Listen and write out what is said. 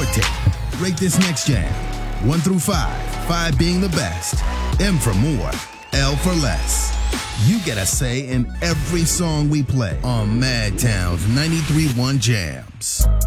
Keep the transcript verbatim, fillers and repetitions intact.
tape. Rate this next jam. One through five. Five being the best. M for more. L for less. You get a say in every song we play on Madtown's ninety-three point one Jams.